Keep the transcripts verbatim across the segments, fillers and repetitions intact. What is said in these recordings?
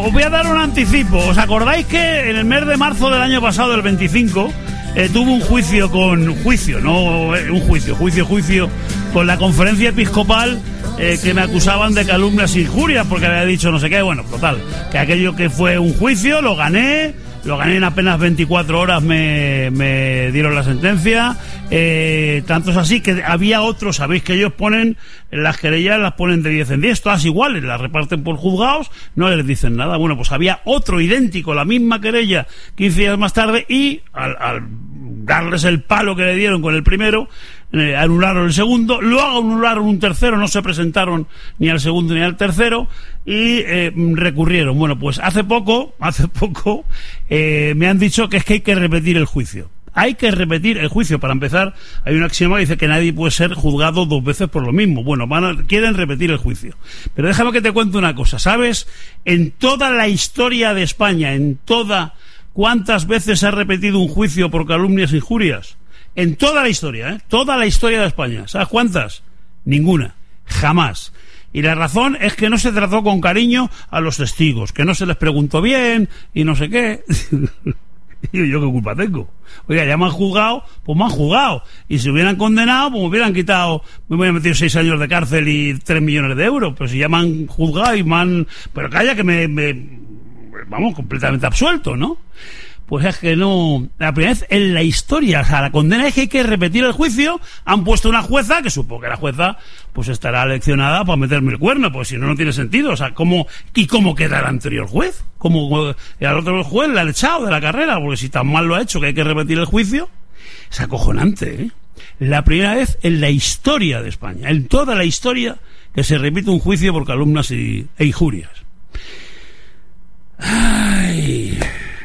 os voy a dar un anticipo. ¿Os acordáis que en el mes de marzo del año pasado, el veinticinco, eh, tuvo un juicio con... Juicio, no eh, un juicio, juicio, juicio, con la conferencia episcopal eh, que me acusaban de calumnias e injurias porque había dicho no sé qué? Bueno, total, que aquello que fue un juicio, lo gané... Lo gané en apenas veinticuatro horas, me, me dieron la sentencia. Eh, tanto es así que había otros, sabéis que ellos ponen las querellas, las ponen de diez en diez, todas iguales, las reparten por juzgados, no les dicen nada. Bueno, pues había otro idéntico, la misma querella, quince días más tarde, y al, al darles el palo que le dieron con el primero, eh, anularon el segundo, luego anularon un tercero, no se presentaron ni al segundo ni al tercero, y eh, recurrieron. Bueno, pues hace poco, hace poco, eh, me han dicho que es que hay que repetir el juicio. Hay que repetir el juicio. Para empezar, hay un axioma que dice que nadie puede ser juzgado dos veces por lo mismo. Bueno, van a, quieren repetir el juicio. Pero déjame que te cuente una cosa. ¿Sabes? En toda la historia de España, en toda... ¿Cuántas veces se ha repetido un juicio por calumnias e injurias? En toda la historia, ¿eh? Toda la historia de España. ¿Sabes cuántas? Ninguna. Jamás. Y la razón es que no se trató con cariño a los testigos, que no se les preguntó bien y no sé qué. Y yo, ¿qué culpa tengo? Oiga, ya me han juzgado, pues me han juzgado. Y si hubieran condenado, pues me hubieran quitado, me voy a meter seis años de cárcel y tres millones de euros. Pero si ya me han juzgado y me han... Pero calla que me... me vamos, completamente absuelto, ¿no? Pues es que no... La primera vez en la historia, o sea, la condena es que hay que repetir el juicio. Han puesto una jueza, que supongo que la jueza pues estará leccionada para meterme el cuerno, pues si no, no tiene sentido. O sea, ¿cómo... ¿Y cómo queda el anterior juez? ¿Cómo al otro juez le han echado de la carrera? Porque si tan mal lo ha hecho que hay que repetir el juicio, es acojonante, ¿eh? La primera vez en la historia de España, en toda la historia, que se repite un juicio por calumnias y, e injurias. Ay...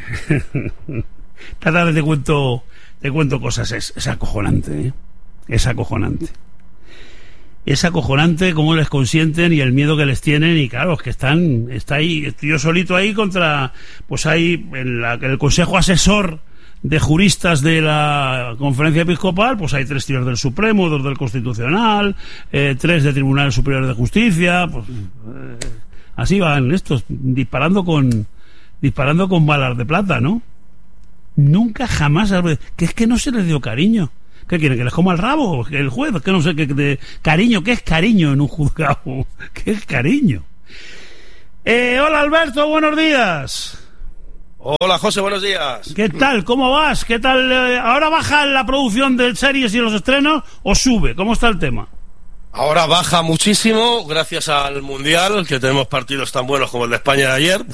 Esta tarde te cuento te cuento cosas, es, es acojonante, ¿eh? Es acojonante. Es acojonante cómo les consienten y el miedo que les tienen, y claro, es que están, está ahí, estoy yo solito ahí contra, pues hay en, la, en el Consejo Asesor de Juristas de la Conferencia Episcopal, pues hay tres tíos del Supremo, dos del Constitucional, eh, tres de Tribunales Superiores de Justicia, pues eh, así van estos, disparando con disparando con balas de plata, ¿no? Nunca, jamás, que es que no se les dio cariño. ¿Qué quieren? ¿Que les coma el rabo el juez? Que no sé, qué de cariño, ¿qué es cariño en un juzgado? ¿Qué es cariño? Eh, hola Alberto, buenos días. Hola José, buenos días. ¿Qué tal? ¿Cómo vas? ¿Qué tal? Eh, ¿Ahora baja la producción de series y los estrenos o sube? ¿Cómo está el tema? Ahora baja muchísimo gracias al Mundial, que tenemos partidos tan buenos como el de España de ayer.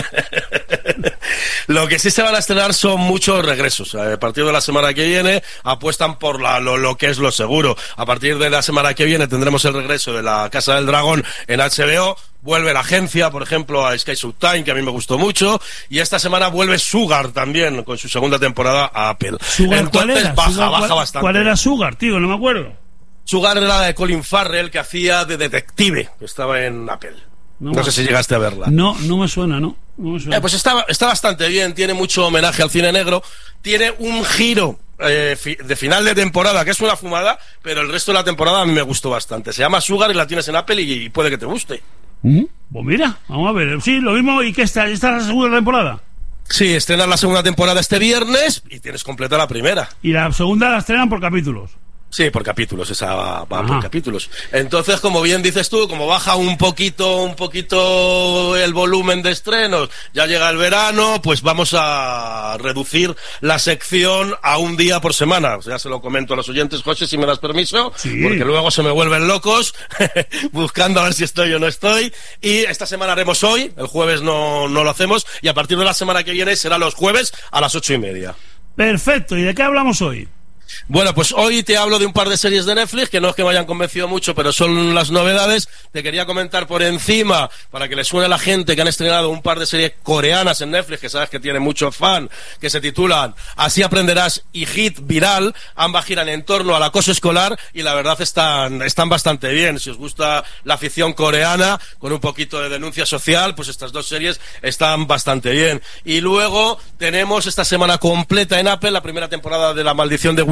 Lo que sí se van a estrenar son muchos regresos. A partir de la semana que viene apuestan por la, lo, lo que es lo seguro. A partir de la semana que viene tendremos el regreso de La Casa del Dragón en H B O. Vuelve La Agencia, por ejemplo, a Sky Showtime, que a mí me gustó mucho. Y esta semana vuelve Sugar también, con su segunda temporada a Apple. ¿Sugar? Entonces, ¿cuál era? baja, Sugar, baja ¿cuál, bastante. ¿Cuál era Sugar, tío? No me acuerdo. Sugar era la de Colin Farrell, que hacía de detective, que estaba en Apple. No, no sé si llegaste a verla. No, no me suena, no. no me suena. Eh, pues está, está bastante bien, tiene mucho homenaje al cine negro, tiene un giro eh, fi, de final de temporada, que es una fumada, pero el resto de la temporada a mí me gustó bastante. Se llama Sugar y la tienes en Apple y, y puede que te guste. ¿Mm? Pues mira, vamos a ver. Sí, lo mismo. ¿Y qué está? ¿Esta es la segunda temporada? Sí, estrenan la segunda temporada este viernes y tienes completa la primera. ¿Y la segunda la estrenan por capítulos? Sí, por capítulos, esa va, va por capítulos. Entonces, como bien dices tú, como baja un poquito, un poquito el volumen de estrenos, ya llega el verano, pues vamos a reducir la sección a un día por semana. O sea, ya se lo comento a los oyentes, José, si me das permiso, sí, porque luego se me vuelven locos buscando a ver si estoy o no estoy. Y esta semana haremos hoy, el jueves no, no lo hacemos, y a partir de la semana que viene será los jueves a las ocho y media. Perfecto, ¿y de qué hablamos hoy? Bueno, pues hoy te hablo de un par de series de Netflix, que no es que me hayan convencido mucho, pero son las novedades. Te quería comentar por encima, para que le suene a la gente, que han estrenado un par de series coreanas en Netflix, que sabes que tiene mucho fan, que se titulan Así aprenderás y Hit Viral. Ambas giran en torno al acoso escolar y la verdad están, están bastante bien. Si os gusta la ficción coreana, con un poquito de denuncia social, pues estas dos series están bastante bien. Y luego tenemos esta semana completa en Apple la primera temporada de La Maldición de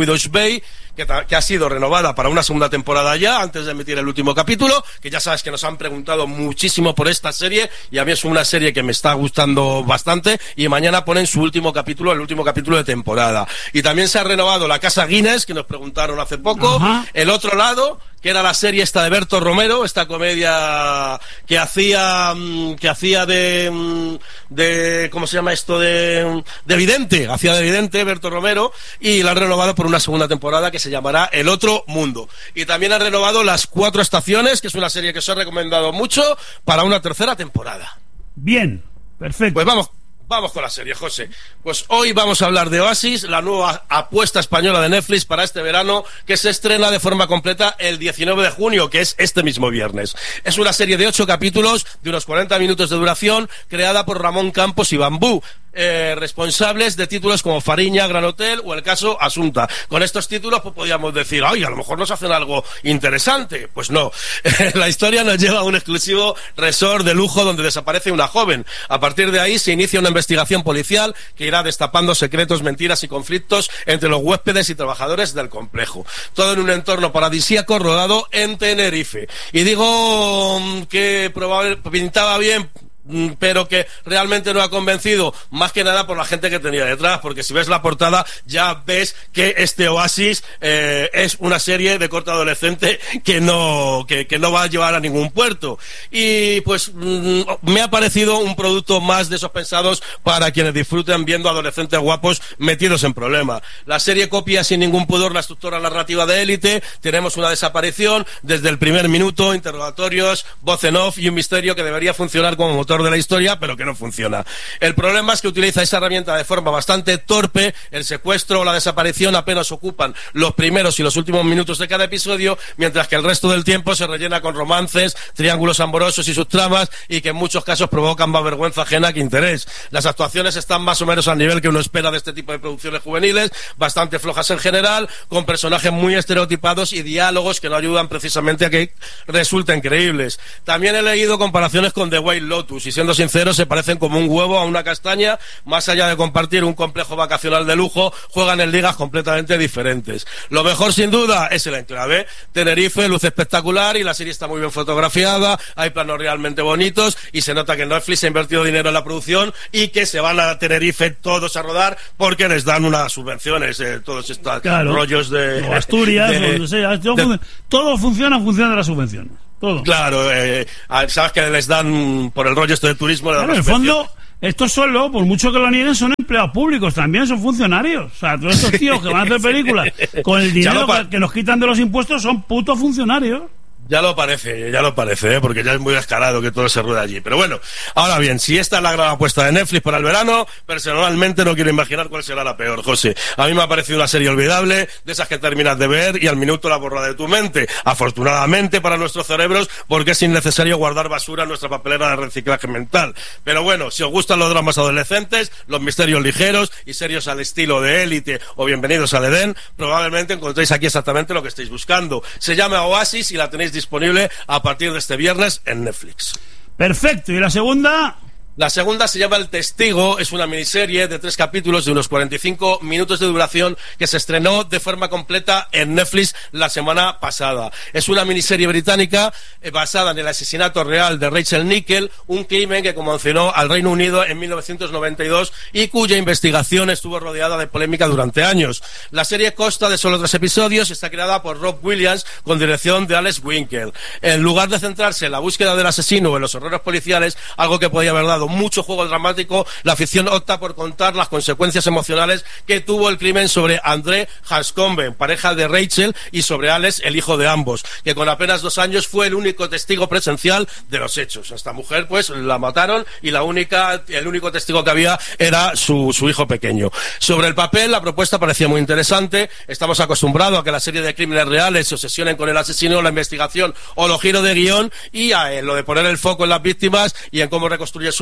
Widow's Bay, que, que ha sido renovada para una segunda temporada ya, antes de emitir el último capítulo, que ya sabes que nos han preguntado muchísimo por esta serie, y a mí es una serie que me está gustando bastante, y mañana ponen su último capítulo, el último capítulo de temporada. Y también se ha renovado La Casa Guinness, que nos preguntaron hace poco. Ajá. El Otro Lado, que era la serie esta de Berto Romero, esta comedia que hacía que hacía de de ¿cómo se llama esto? de de vidente, hacía de vidente Berto Romero, y la han renovado por una segunda temporada que se llamará El Otro Mundo. Y también han renovado Las Cuatro Estaciones, que es una serie que os he recomendado mucho, para una tercera temporada. Bien, perfecto. Pues vamos Vamos con la serie, José. Pues hoy vamos a hablar de Oasis, la nueva apuesta española de Netflix para este verano, que se estrena de forma completa el diecinueve de junio, que es este mismo viernes. Es una serie de ocho capítulos, de unos cuarenta minutos de duración, creada por Ramón Campos y Bambú, eh, responsables de títulos como Fariña, Gran Hotel o el caso Asunta. Con estos títulos pues podíamos decir, ay, a lo mejor nos hacen algo interesante. Pues no. La historia nos lleva a un exclusivo resort de lujo donde desaparece una joven. A partir de ahí se inicia una investigación policial que irá destapando secretos, mentiras y conflictos entre los huéspedes y trabajadores del complejo. Todo en un entorno paradisíaco rodado en Tenerife. Y digo que probable, pintaba bien, pero que realmente no ha convencido, más que nada por la gente que tenía detrás, porque si ves la portada ya ves que este Oasis eh, es una serie de corte adolescente que no que, que no va a llevar a ningún puerto, y pues mm, me ha parecido un producto más de esos pensados para quienes disfruten viendo adolescentes guapos metidos en problemas. La serie copia sin ningún pudor la estructura narrativa de Élite. Tenemos una desaparición desde el primer minuto, interrogatorios, voz en off y un misterio que debería funcionar como motor de la historia, pero que no funciona. El problema es que utiliza esa herramienta de forma bastante torpe. El secuestro o la desaparición apenas ocupan los primeros y los últimos minutos de cada episodio, mientras que el resto del tiempo se rellena con romances, triángulos amorosos y sus tramas, y que en muchos casos provocan más vergüenza ajena que interés. Las actuaciones están más o menos al nivel que uno espera de este tipo de producciones juveniles, bastante flojas en general, con personajes muy estereotipados y diálogos que no ayudan precisamente a que resulten creíbles. También he leído comparaciones con The White Lotus, y siendo sinceros se parecen como un huevo a una castaña. Más allá de compartir un complejo vacacional de lujo, juegan en ligas completamente diferentes. Lo mejor sin duda es el enclave. Tenerife luce espectacular y la serie está muy bien fotografiada, hay planos realmente bonitos y se nota que Netflix ha invertido dinero en la producción y que se van a Tenerife todos a rodar porque les dan unas subvenciones, eh, todos estos claro. rollos de... O Asturias, de, donde sea, todo, de, todo funciona en función de las subvenciones. Todo. Claro, eh, sabes que les dan por el rollo esto de turismo. Claro, en el fondo, estos solo, por mucho que lo nieguen, son empleados públicos también, son funcionarios. O sea, todos estos tíos que van a hacer películas con el dinero pa- que nos quitan de los impuestos son putos funcionarios. Ya lo parece, ya lo parece, ¿eh? Porque ya es muy descarado que todo se rueda allí. Pero bueno, ahora bien, si esta es la gran apuesta de Netflix para el verano, personalmente no quiero imaginar cuál será la peor, José. A mí me ha parecido una serie olvidable, de esas que terminas de ver y al minuto la borra de tu mente. Afortunadamente para nuestros cerebros, porque es innecesario guardar basura en nuestra papelera de reciclaje mental. Pero bueno, si os gustan los dramas adolescentes, los misterios ligeros y serios al estilo de Élite o Bienvenidos al Edén, probablemente encontréis aquí exactamente lo que estáis buscando. Se llama Oasis y la tenéis disponible a partir de este viernes en Netflix. Perfecto, ¿y la segunda? La segunda se llama El Testigo, es una miniserie de tres capítulos de unos cuarenta y cinco minutos de duración que se estrenó de forma completa en Netflix la semana pasada. Es una miniserie británica eh, basada en el asesinato real de Rachel Nickel, un crimen que conmocionó al Reino Unido en mil novecientos noventa y dos y cuya investigación estuvo rodeada de polémica durante años. La serie consta de solo tres episodios y está creada por Rob Williams con dirección de Alex Winkel. En lugar de centrarse en la búsqueda del asesino o en los errores policiales, algo que podía haber dado mucho juego dramático, la ficción opta por contar las consecuencias emocionales que tuvo el crimen sobre André Hanscombe, pareja de Rachel, y sobre Alex, el hijo de ambos, que con apenas dos años fue el único testigo presencial de los hechos. A esta mujer pues la mataron y la única, el único testigo que había era su, su hijo pequeño. Sobre el papel la propuesta parecía muy interesante. Estamos acostumbrados a que la serie de crímenes reales se obsesionen con el asesino, la investigación o los giros de guión, y a eh, lo de poner el foco en las víctimas y en cómo reconstruir sus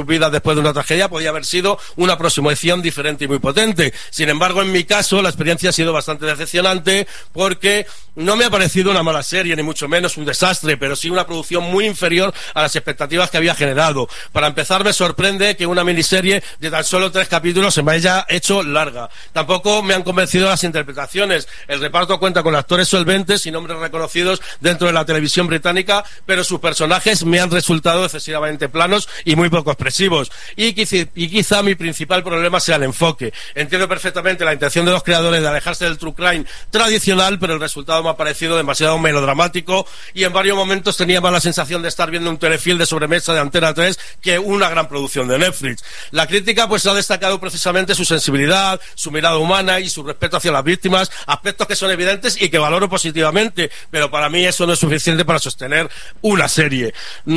vidas después de una tragedia, podía haber sido una aproximación diferente y muy potente. Sin embargo, en mi caso, la experiencia ha sido bastante decepcionante porque no me ha parecido una mala serie, ni mucho menos un desastre, pero sí una producción muy inferior a las expectativas que había generado. Para empezar, me sorprende que una miniserie de tan solo tres capítulos se me haya hecho larga. Tampoco me han convencido las interpretaciones. El reparto cuenta con actores solventes y nombres reconocidos dentro de la televisión británica, pero sus personajes me han resultado excesivamente planos y muy poco expresivos. Y quizá, y quizá mi principal problema sea el enfoque. Entiendo perfectamente la intención de los creadores de alejarse del true crime tradicional, pero el resultado me ha parecido demasiado melodramático y en varios momentos tenía más la sensación de estar viendo un telefilm de sobremesa de Antena tres que una gran producción de Netflix. La crítica pues ha destacado precisamente su sensibilidad, su mirada humana y su respeto hacia las víctimas, aspectos que son evidentes y que valoro positivamente, pero para mí eso no es suficiente para sostener una serie.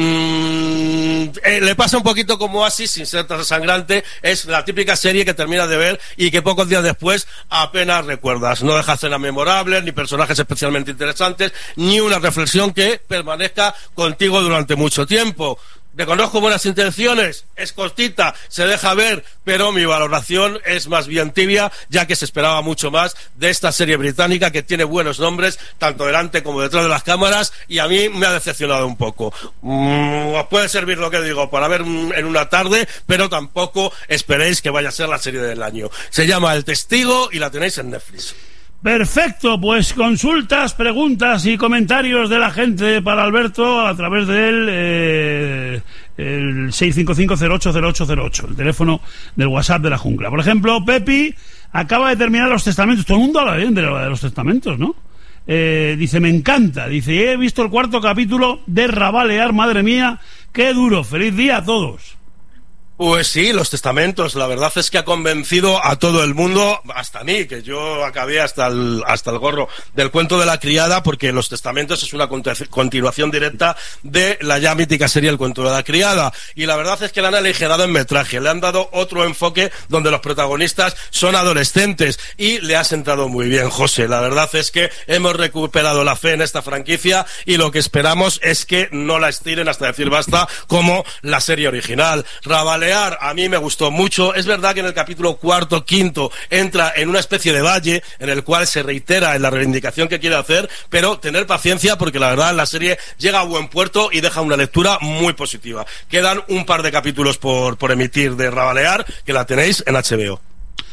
Mm, eh, le pasa un poquito como Oasis, sin ser tan sangrante, es la típica serie que terminas de ver y que pocos días después apenas recuerdas. No deja escenas memorables, ni personajes especialmente interesantes, ni una reflexión que permanezca contigo durante mucho tiempo. Reconozco buenas intenciones, es cortita, se deja ver, pero mi valoración es más bien tibia, ya que se esperaba mucho más de esta serie británica que tiene buenos nombres, tanto delante como detrás de las cámaras, y a mí me ha decepcionado un poco. Mm, os puede servir lo que digo para ver en una tarde, pero tampoco esperéis que vaya a ser la serie del año. Se llama El Testigo y la tenéis en Netflix. Perfecto, pues consultas, preguntas y comentarios de la gente para Alberto a través del eh, el seis cinco cinco cero ocho cero ocho cero ocho, el teléfono del WhatsApp de la jungla. Por ejemplo, Pepi acaba de terminar Los Testamentos. Todo el mundo habla bien de, de Los Testamentos, ¿no? Eh, dice, me encanta. Dice, he visto el cuarto capítulo de Rabalear, madre mía, qué duro. Feliz día a todos. Pues sí, Los Testamentos, la verdad es que ha convencido a todo el mundo, hasta a mí, que yo acabé hasta el, hasta el gorro del cuento de la criada, porque Los Testamentos es una continuación directa de la ya mítica serie El cuento de la criada, y la verdad es que la han aligerado en metraje, le han dado otro enfoque donde los protagonistas son adolescentes, y le ha sentado muy bien, José. La verdad es que hemos recuperado la fe en esta franquicia, y lo que esperamos es que no la estiren hasta decir basta, como la serie original. Rabalear a mí me gustó mucho. Es verdad que en el capítulo cuarto, quinto, entra en una especie de valle en el cual se reitera en la reivindicación que quiere hacer, pero tener paciencia porque la verdad la serie llega a buen puerto y deja una lectura muy positiva. Quedan un par de capítulos por, por emitir de Rabalear, que la tenéis en H B O.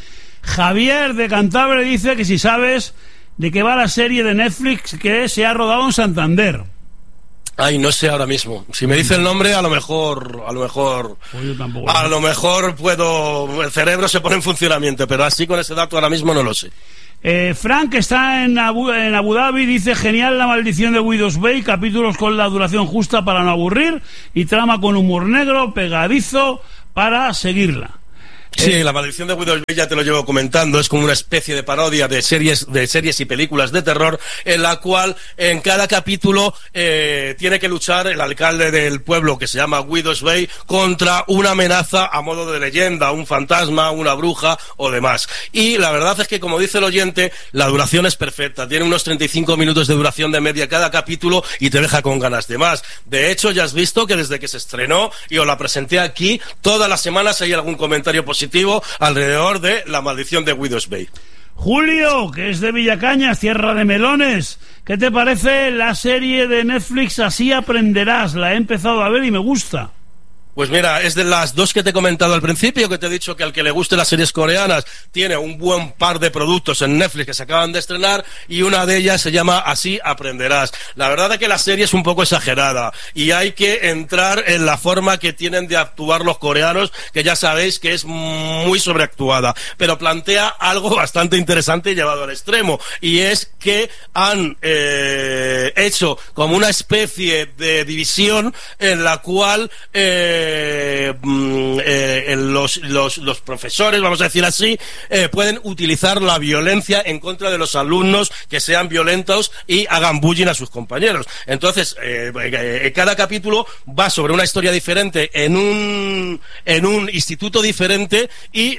Javier de Cantabria dice que si sabes de qué va la serie de Netflix que se ha rodado en Santander. Ay, no sé ahora mismo. Si me dice el nombre, a lo mejor, a lo mejor, pues yo tampoco, a lo mejor puedo, el cerebro se pone en funcionamiento, pero así con ese dato ahora mismo no lo sé. Eh, Frank, que está en Abu, en Abu Dhabi, dice, genial La Maldición de Widow's Bay, capítulos con la duración justa para no aburrir y trama con humor negro, pegadizo para seguirla. Sí, eh, La Maldición de Widow's Bay ya te lo llevo comentando, es como una especie de parodia de series de series y películas de terror, en la cual en cada capítulo eh, tiene que luchar el alcalde del pueblo, que se llama Widow's Bay, contra una amenaza a modo de leyenda, un fantasma, una bruja o demás. Y la verdad es que, como dice el oyente, la duración es perfecta, tiene unos treinta y cinco minutos de duración de media cada capítulo y te deja con ganas de más. De hecho, ya has visto que desde que se estrenó y os la presenté aquí, todas las semanas hay algún comentario positivo alrededor de La Maldición de Widow's Bay. Julio, que es de Villacañas, tierra de melones, ¿qué te parece la serie de Netflix Así Aprenderás? La he empezado a ver y me gusta. Pues mira, es de las dos que te he comentado al principio, que te he dicho que al que le guste las series coreanas tiene un buen par de productos en Netflix que se acaban de estrenar, y una de ellas se llama Así Aprenderás. La verdad es que la serie es un poco exagerada y hay que entrar en la forma que tienen de actuar los coreanos, que ya sabéis que es muy sobreactuada, pero plantea algo bastante interesante y llevado al extremo, y es que han eh, hecho como una especie de división en la cual eh, Eh, eh, los, los, los profesores, vamos a decir así, eh, pueden utilizar la violencia en contra de los alumnos que sean violentos y hagan bullying a sus compañeros. Entonces, eh, eh, cada capítulo va sobre una historia diferente en un en un instituto diferente, y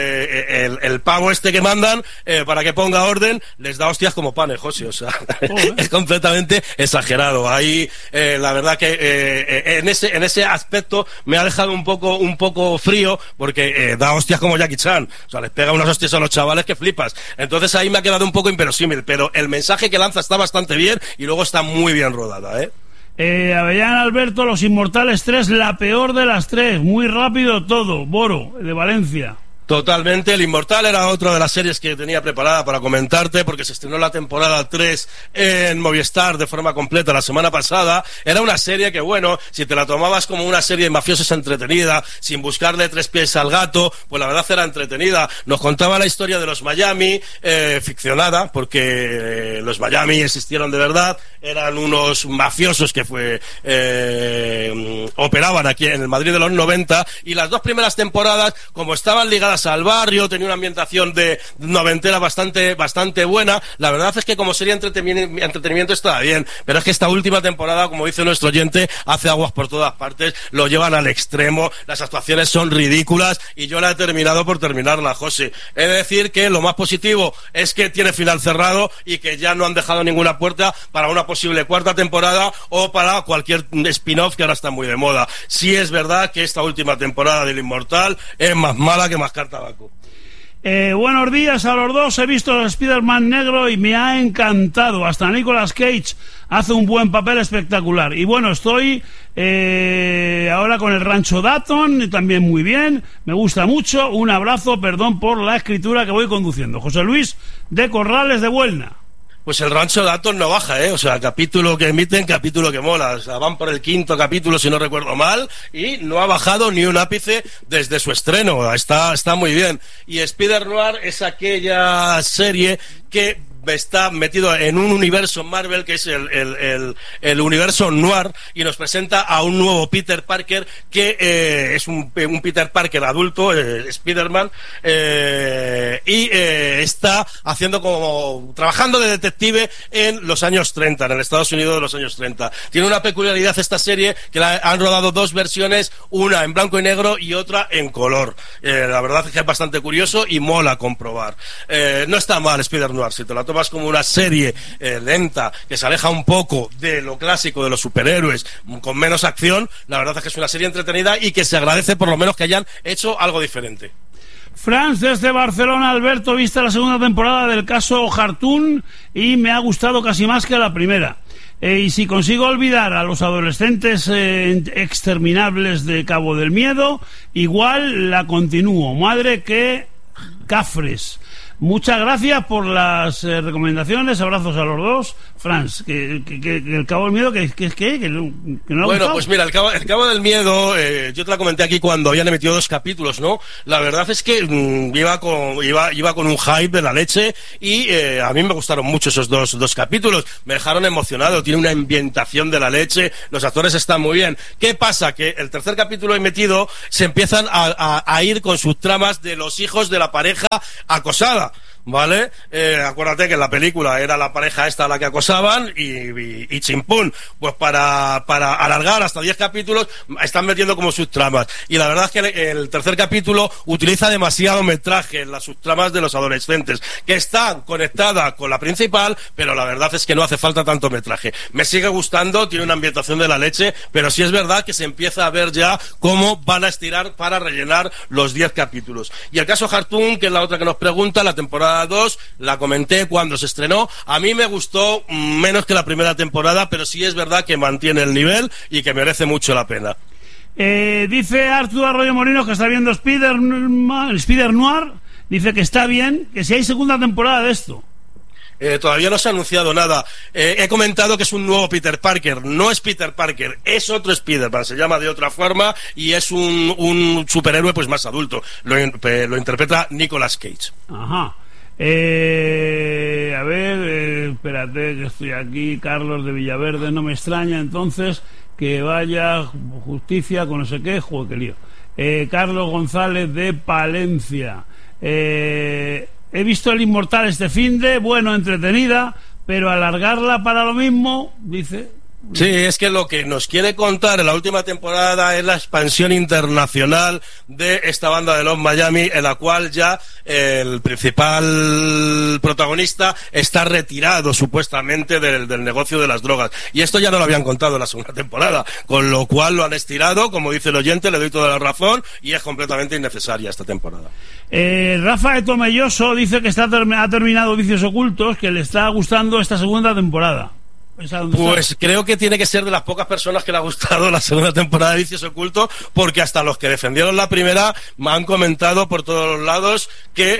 eh, el, el pavo este que mandan eh, para que ponga orden les da hostias como panes, José. O sea, oh, ¿eh? Es completamente exagerado. Ahí, eh, la verdad que eh, en ese en ese aspecto me ha dejado un poco un poco frío, porque eh, da hostias como Jackie Chan, o sea, les pega unas hostias a los chavales que flipas. Entonces ahí me ha quedado un poco inverosímil, pero el mensaje que lanza está bastante bien y luego está muy bien rodada, ¿eh? Eh, Avellán Alberto, Los Inmortales tres, la peor de las tres, muy rápido todo. Boro, de Valencia. Totalmente, El Inmortal era otra de las series que tenía preparada para comentarte, porque se estrenó la temporada tres en Movistar de forma completa la semana pasada. Era una serie que, bueno, si te la tomabas como una serie de mafiosos entretenida, sin buscarle tres pies al gato, pues la verdad era entretenida. Nos contaba la historia de los Miami, eh, ficcionada, porque eh, los Miami existieron de verdad, eran unos mafiosos que fue eh, operaban aquí en el Madrid de los noventa, y las dos primeras temporadas, como estaban ligadas al barrio, tenía una ambientación de noventera bastante bastante buena. La verdad es que como serie entretenimiento, entretenimiento estaba bien, pero es que esta última temporada, como dice nuestro oyente, hace aguas por todas partes, lo llevan al extremo, las actuaciones son ridículas y yo la he terminado por terminarla, José. He de decir que lo más positivo es que tiene final cerrado y que ya no han dejado ninguna puerta para una posible cuarta temporada o para cualquier spin-off que ahora está muy de moda. Sí es verdad que esta última temporada del Inmortal es más mala que más tabaco. Eh, buenos días a los dos. He visto el Spider-Man negro y me ha encantado. Hasta Nicolas Cage hace un buen papel espectacular. Y bueno, estoy eh, ahora con el Rancho Dayton, también muy bien. Me gusta mucho. Un abrazo, perdón por la escritura que voy conduciendo. José Luis de Corrales de Buelna. Pues el Rancho Dayton no baja, ¿eh? O sea, capítulo que emiten, capítulo que mola. O sea, van por el quinto capítulo, si no recuerdo mal, y no ha bajado ni un ápice desde su estreno. Está, está muy bien. Y Spider-Noir es aquella serie que está metido en un universo Marvel que es el, el, el, el universo noir, y nos presenta a un nuevo Peter Parker que eh, es un, un Peter Parker adulto, eh, Spider-Man, eh, y eh, está haciendo como trabajando de detective en los años treinta, en el Estados Unidos de los años treinta. Tiene una peculiaridad esta serie, que la han rodado dos versiones, una en blanco y negro y otra en color. Eh, la verdad es que es bastante curioso y mola comprobar. Eh, no está mal Spider-Noir, si te la tomas como una serie eh, lenta, que se aleja un poco de lo clásico de los superhéroes, con menos acción. La verdad es que es una serie entretenida y que se agradece por lo menos que hayan hecho algo diferente. Franz desde Barcelona. Alberto, viste la segunda temporada del caso Hartún y me ha gustado casi más que la primera. Eh, y si consigo olvidar a los adolescentes eh, exterminables de Cabo del Miedo, igual la continúo. Madre que cafres. Muchas gracias por las eh, recomendaciones, abrazos a los dos. Franz, que, que, que, que el Cabo del Miedo, que, que, que, que, no, que no ha Bueno, gustado. pues mira, el Cabo, el Cabo del Miedo, eh, yo te la comenté aquí cuando habían emitido dos capítulos, ¿no? La verdad es que mmm, iba, con, iba, iba con un hype de la leche y eh, a mí me gustaron mucho esos dos, dos capítulos, me dejaron emocionado, tiene una ambientación de la leche, los actores están muy bien. ¿Qué pasa? Que el tercer capítulo emitido se empiezan a, a, a ir con sus tramas de los hijos de la pareja acosada. ¿Vale? Eh, acuérdate que en la película era la pareja esta a la que acosaban y, y, y chimpún, pues para, para alargar hasta diez capítulos están metiendo como subtramas, y la verdad es que el, el tercer capítulo utiliza demasiado metraje en las subtramas de los adolescentes, que están conectadas con la principal, pero la verdad es que no hace falta tanto metraje. Me sigue gustando, tiene una ambientación de la leche, pero sí es verdad que se empieza a ver ya cómo van a estirar para rellenar los diez capítulos. Y el caso Hartún, que es la otra que nos pregunta, la temporada dos, la comenté cuando se estrenó. A mí me gustó menos que la primera temporada, pero sí es verdad que mantiene el nivel y que merece mucho la pena. Eh, dice Arturo Arroyo Molinos que está viendo Spider, Spider Noir, dice que está bien, que si hay segunda temporada de esto. Eh, todavía no se ha anunciado nada. Eh, he comentado que es un nuevo Peter Parker. No es Peter Parker, es otro Spider-Man. Se llama de otra forma y es un, un superhéroe pues más adulto. Lo, eh, lo interpreta Nicolas Cage. Ajá. Eh, a ver, eh, espérate que estoy aquí. Carlos de Villaverde, no me extraña entonces que vaya justicia con no sé qué, joder, qué lío. Eh, Carlos González de Palencia. Eh, he visto El Inmortal este finde, bueno, entretenida, pero alargarla para lo mismo, dice, Sí, es que lo que nos quiere contar en la última temporada es la expansión internacional de esta banda de Los Miami, en la cual ya el principal protagonista está retirado supuestamente del, del negocio de las drogas. Y esto ya no lo habían contado en la segunda temporada, con lo cual lo han estirado, como dice el oyente, le doy toda la razón, y es completamente innecesaria esta temporada. Eh, Rafa de Tomelloso dice que está ha terminado Vicios Ocultos, que le está gustando esta segunda temporada. Pues creo que tiene que ser de las pocas personas que le ha gustado la segunda temporada de Vicios Ocultos, porque hasta los que defendieron la primera me han comentado por todos los lados que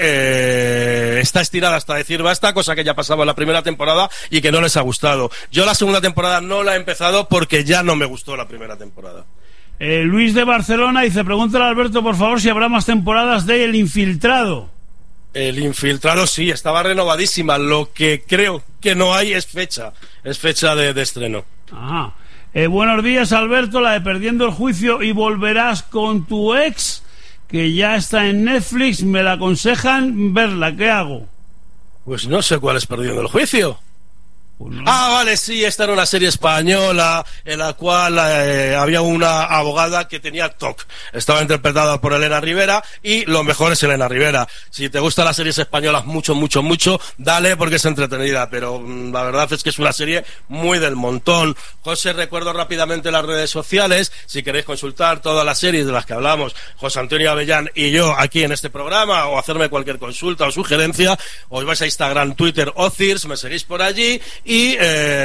eh, está estirada hasta decir basta, cosa que ya pasaba en la primera temporada y que no les ha gustado. Yo la segunda temporada no la he empezado porque ya no me gustó la primera temporada. eh, Luis de Barcelona dice, pregúntale a Alberto por favor si habrá más temporadas de El Infiltrado. El Infiltrado sí, estaba renovadísima. Lo que creo que no hay es fecha. Es fecha de, de estreno. Ajá. Eh, buenos días, Alberto. La de Perdiendo el Juicio y Volverás con tu ex, que ya está en Netflix. Me la aconsejan verla. ¿Qué hago? Pues no sé cuál es Perdiendo el Juicio. Pues no. Ah, vale, sí, esta era una serie española en la cual eh, había una abogada que tenía T O C. Estaba interpretada por Elena Rivera y lo mejor es Elena Rivera. Si te gustan las series españolas mucho, mucho, mucho, dale porque es entretenida, pero mmm, la verdad es que es una serie muy del montón. José, recuerdo rápidamente las redes sociales, si queréis consultar todas las series de las que hablamos, José Antonio Avellán y yo aquí en este programa, o hacerme cualquier consulta o sugerencia, os vais a Instagram, Twitter o Cirs, me seguís por allí. Y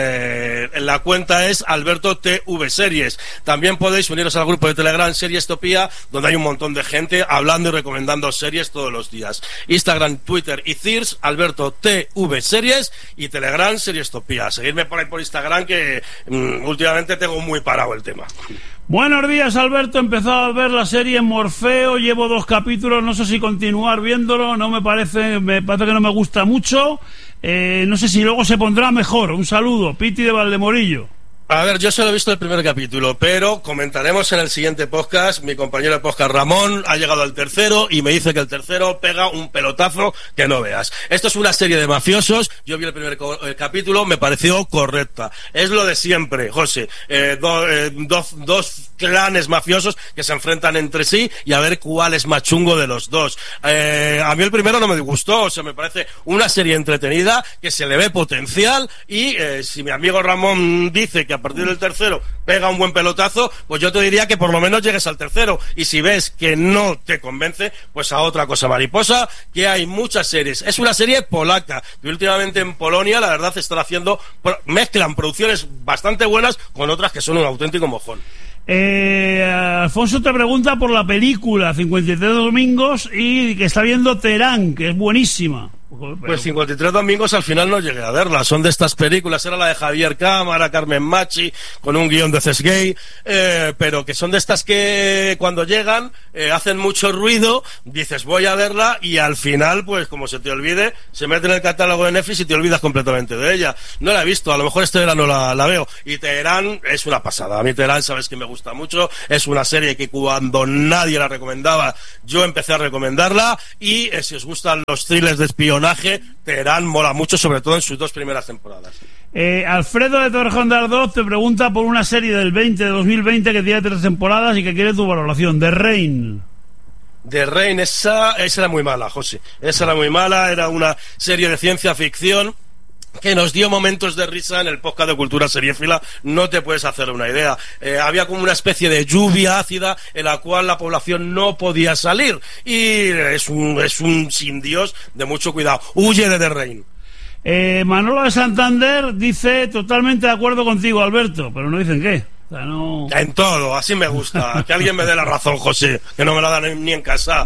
eh, la cuenta es Alberto T V Series. También podéis uniros al grupo de Telegram Seriestopía, donde hay un montón de gente hablando y recomendando series todos los días. Instagram, Twitter y Cirs, Alberto T V Series, y Telegram Seriestopía. Seguidme por ahí por Instagram, que mmm, últimamente tengo muy parado el tema. Buenos días, Alberto. He empezado a ver la serie Morfeo, llevo dos capítulos, no sé si continuar viéndolo, no me parece, me parece que no me gusta mucho. Eh, no sé si luego se pondrá mejor. Un saludo, Piti de Valdemorillo. A ver, yo solo he visto el primer capítulo, pero comentaremos en el siguiente podcast. Mi compañero de podcast Ramón ha llegado al tercero y me dice que el tercero pega un pelotazo que no veas. Esto es una serie de mafiosos. Yo vi el primer co- el capítulo, me pareció correcta. Es lo de siempre, José. Eh, do, eh, dos, dos clanes mafiosos que se enfrentan entre sí y a ver cuál es más chungo de los dos. Eh, a mí el primero no me gustó, o sea, me parece una serie entretenida que se le ve potencial y eh, si mi amigo Ramón dice que a partir del tercero pega un buen pelotazo, pues yo te diría que por lo menos llegues al tercero, y si ves que no te convence, pues a otra cosa mariposa, que hay muchas series. Es una serie polaca, que últimamente en Polonia la verdad están haciendo, mezclan producciones bastante buenas con otras que son un auténtico mojón. Eh, Alfonso te pregunta por la película cincuenta y tres Domingos y que está viendo Terán, que es buenísima. Pues cincuenta y tres Domingos al final no llegué a verla. Son de estas películas, era la de Javier Cámara, Carmen Machi, con un guión de Cesgay, eh, pero que son de estas que cuando llegan eh, hacen mucho ruido, dices voy a verla y al final, pues como se te olvide, se mete en el catálogo de Netflix y te olvidas completamente de ella. No la he visto, a lo mejor este verano la, la veo. Y Teherán es una pasada. A mí Teherán sabes que me gusta mucho, es una serie que cuando nadie la recomendaba, yo empecé a recomendarla, y eh, si os gustan los thrillers de espionaje, Teherán mola mucho, sobre todo en sus dos primeras temporadas. Eh, Alfredo de Torrejón de Ardoz te pregunta por una serie del veinte de dos mil veinte que tiene tres temporadas y que quiere tu valoración. The Rain. The Rain, esa, esa era muy mala, José. Esa era muy mala, era una serie de ciencia ficción que nos dio momentos de risa en el podcast de Cultura Seriéfila, no te puedes hacer una idea. Eh, había como una especie de lluvia ácida en la cual la población no podía salir, y es un, es un sin Dios de mucho cuidado. Huye de The Rain. Eh, Manolo de Santander dice totalmente de acuerdo contigo, Alberto, pero no dicen qué. O sea, no... En todo, así me gusta. Que alguien me dé la razón, José, que no me la dan ni en casa.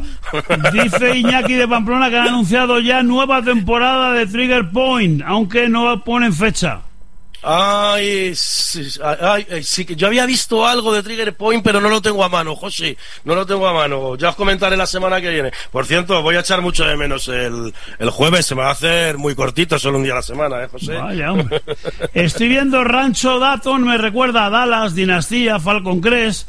Dice Iñaki de Pamplona que han anunciado ya nueva temporada de Trigger Point, aunque no ponen fecha. Ay, sí, ay, ay, sí, que yo había visto algo de Trigger Point, pero no lo tengo a mano, José, no lo tengo a mano. Ya os comentaré la semana que viene. Por cierto, voy a echar mucho de menos el, el jueves, se me va a hacer muy cortito, solo un día a la semana, ¿eh, José? Vaya, hombre. Estoy viendo Rancho Dayton, me recuerda a Dallas, Dinastía, Falcon Crest.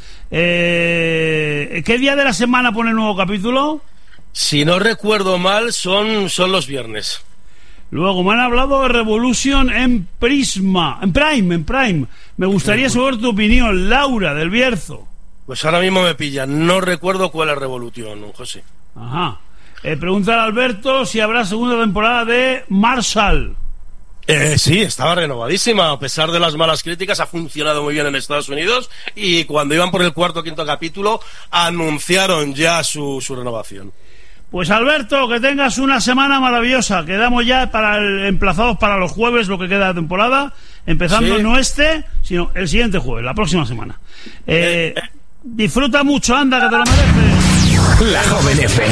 Eh, ¿Qué día de la semana pone el nuevo capítulo? Si no recuerdo mal, son, son los viernes. Luego me han hablado de Revolution en Prisma, en Prime, en Prime. Me gustaría saber tu opinión, Laura, del Bierzo. Pues ahora mismo me pilla, no recuerdo cuál es Revolución, José. Ajá. Eh, preguntar a Alberto si habrá segunda temporada de Marshall. Eh, sí, estaba renovadísima, a pesar de las malas críticas, ha funcionado muy bien en Estados Unidos y cuando iban por el cuarto o quinto capítulo anunciaron ya su, su renovación. Pues Alberto, que tengas una semana maravillosa. Quedamos ya para el, emplazados para los jueves, lo que queda de temporada, empezando sí. no este, sino el siguiente jueves, la próxima semana. Eh, eh, eh. Disfruta mucho, anda, que te lo mereces. La Joven F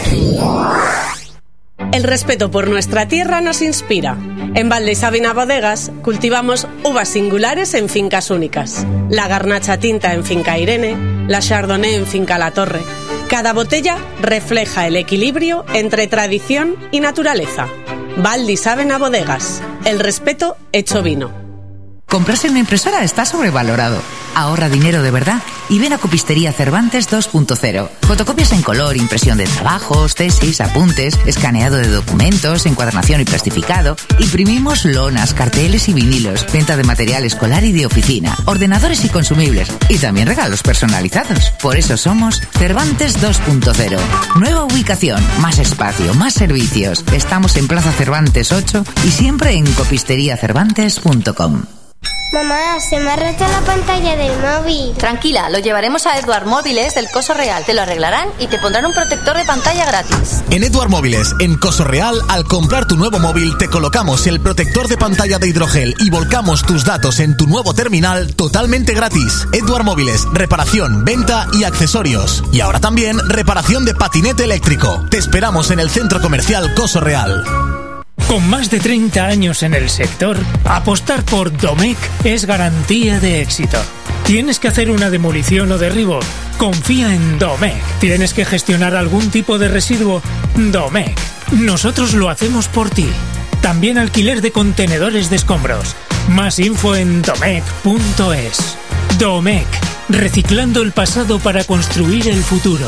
M. El respeto por nuestra tierra nos inspira. En Valdisavina Bodegas cultivamos uvas singulares en fincas únicas. La Garnacha Tinta en Finca Irene, la Chardonnay en Finca La Torre. Cada botella refleja el equilibrio entre tradición y naturaleza. Valdisavina Bodegas, el respeto hecho vino. Comprarse una impresora está sobrevalorado. Ahorra dinero de verdad y ven a Copistería Cervantes dos punto cero. Fotocopias en color, impresión de trabajos, tesis, apuntes, escaneado de documentos, encuadernación y plastificado. Imprimimos lonas, carteles y vinilos, venta de material escolar y de oficina, ordenadores y consumibles y también regalos personalizados. Por eso somos Cervantes dos punto cero. Nueva ubicación, más espacio, más servicios. Estamos en Plaza Cervantes ocho y siempre en copistería cervantes punto com. Mamá, se me ha roto la pantalla del móvil. Tranquila, lo llevaremos a Edward Móviles del Coso Real. Te lo arreglarán y te pondrán un protector de pantalla gratis. En Edward Móviles, en Coso Real, al comprar tu nuevo móvil, te colocamos el protector de pantalla de hidrogel y volcamos tus datos en tu nuevo terminal totalmente gratis. Edward Móviles, reparación, venta y accesorios. Y ahora también reparación de patinete eléctrico. Te esperamos en el Centro Comercial Coso Real. Con más de treinta años en el sector, apostar por Domecq es garantía de éxito. ¿Tienes que hacer una demolición o derribo? Confía en Domecq. ¿Tienes que gestionar algún tipo de residuo? Domecq. Nosotros lo hacemos por ti. También alquiler de contenedores de escombros. Más info en domecq punto es. Domecq. Reciclando el pasado para construir el futuro.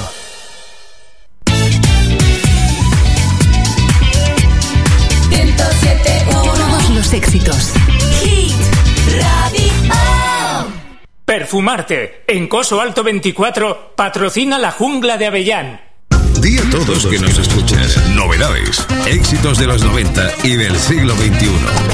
Todos los éxitos. Hit Radio. Perfumarte. En Coso Alto veinticuatro patrocina la Jungla de Avellán. Di a todos que nos escuchas. Novedades, éxitos de los noventa y del siglo veintiuno.